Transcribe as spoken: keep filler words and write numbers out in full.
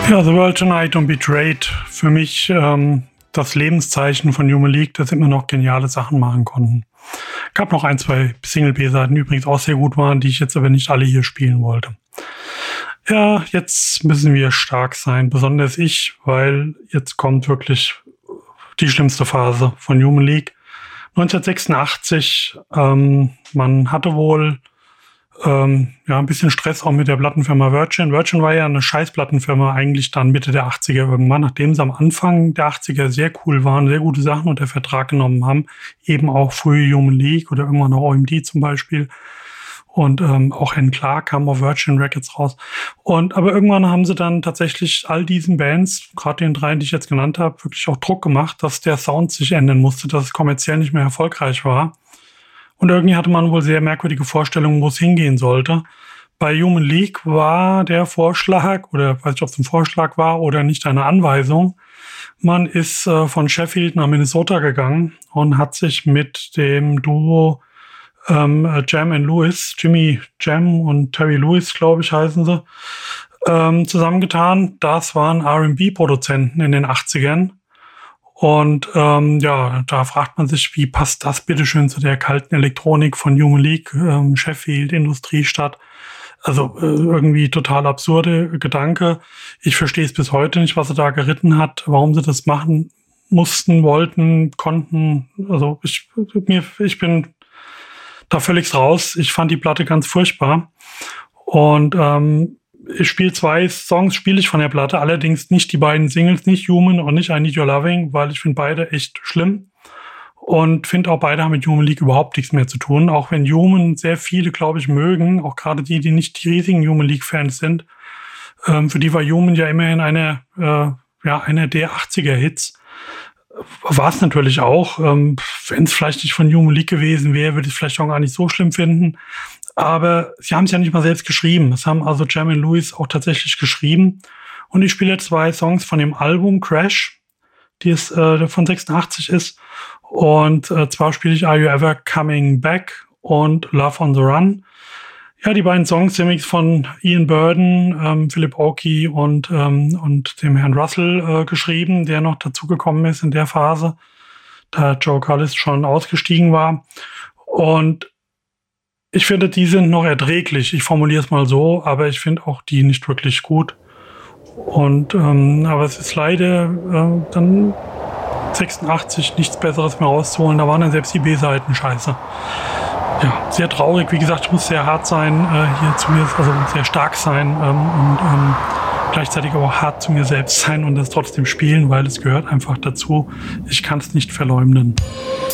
Ja, The World Tonight und Betrayed. Für mich ähm, das Lebenszeichen von Human League, dass sie immer noch geniale Sachen machen konnten. Gab noch ein, zwei Single-B-Seiten, die übrigens auch sehr gut waren, die ich jetzt aber nicht alle hier spielen wollte. Ja, jetzt müssen wir stark sein, besonders ich, weil jetzt kommt wirklich die schlimmste Phase von Human League. neunzehnhundertsechsundachtzig, ähm, man hatte wohl ähm, ja ein bisschen Stress auch mit der Plattenfirma Virgin. Virgin war ja eine Scheiß-Plattenfirma eigentlich dann Mitte der achtziger irgendwann, nachdem sie am Anfang der achtziger sehr cool waren, sehr gute Sachen unter Vertrag genommen haben, eben auch frühe Human League oder irgendwann noch O M D zum Beispiel. Und ähm, auch Hen Clark kam auf Virgin Records raus. Und aber irgendwann haben sie dann tatsächlich all diesen Bands, gerade den dreien, die ich jetzt genannt habe, wirklich auch Druck gemacht, dass der Sound sich ändern musste, dass es kommerziell nicht mehr erfolgreich war. Und irgendwie hatte man wohl sehr merkwürdige Vorstellungen, wo es hingehen sollte. Bei Human League war der Vorschlag, oder weiß nicht, ob es ein Vorschlag war oder nicht eine Anweisung, man ist äh, von Sheffield nach Minnesota gegangen und hat sich mit dem Duo ähm, Jam and Lewis, Jimmy Jam und Terry Lewis, glaube ich, heißen sie, ähm, zusammengetan. Das waren R and B-Produzenten in den achtzigern. Und ähm, ja, da fragt man sich, wie passt das bitteschön zu der kalten Elektronik von Human League, ähm, Sheffield, Industriestadt. Also äh, irgendwie total absurde Gedanke. Ich verstehe es bis heute nicht, was sie da geritten hat, warum sie das machen mussten, wollten, konnten. Also ich, mir, ich bin da völlig raus. Ich fand die Platte ganz furchtbar. Und ähm, ich spiele zwei Songs, spiele ich von der Platte, allerdings nicht die beiden Singles, nicht Human und nicht I Need Your Loving, weil ich finde beide echt schlimm und finde auch beide haben mit Human League überhaupt nichts mehr zu tun, auch wenn Human sehr viele, glaube ich, mögen, auch gerade die, die nicht die riesigen Human League-Fans sind. Ähm, für die war Human ja immerhin eine, äh, ja, einer der achtziger-Hits. War es natürlich auch. Ähm, wenn es vielleicht nicht von Human League gewesen wäre, würde ich es vielleicht auch gar nicht so schlimm finden. Aber sie haben es ja nicht mal selbst geschrieben. Das haben also Jam and Lewis auch tatsächlich geschrieben. Und ich spiele zwei Songs von dem Album Crash, die es äh, von sechsundachtzig ist. Und äh, zwar spiele ich Are You Ever Coming Back und Love on the Run. Ja, die beiden Songs sind von Ian Burden, ähm, Philip Oakey und, ähm, und dem Herrn Russell äh, geschrieben, der noch dazugekommen ist in der Phase, da Joe Cullis schon ausgestiegen war. Und ich finde, die sind noch erträglich. Ich formuliere es mal so, aber ich finde auch die nicht wirklich gut. Und ähm, aber es ist leider äh, dann sechsundachtzig nichts Besseres mehr rauszuholen. Da waren dann selbst die B-Seiten scheiße. Ja, sehr traurig. Wie gesagt, ich muss sehr hart sein äh, hier zu mir, also sehr stark sein ähm, und ähm, gleichzeitig aber auch hart zu mir selbst sein und das trotzdem spielen, weil es gehört einfach dazu. Ich kann es nicht verleugnen.